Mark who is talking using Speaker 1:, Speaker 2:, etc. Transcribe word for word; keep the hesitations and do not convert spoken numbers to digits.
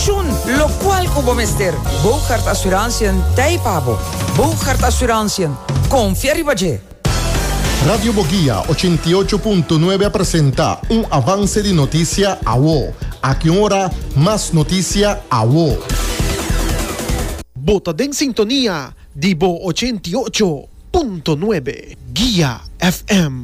Speaker 1: pensioen, lo cual como mister. Bogart Assurantie Taipabo. Bogart Assurantie. Confía Ribaje.
Speaker 2: Radio Boguía ochenta y ocho punto nueve presenta un avance de noticia a vos. A qué hora más noticia a vos.
Speaker 3: Bota en sintonía, Divo ochenta y ocho punto nueve, Guía F M.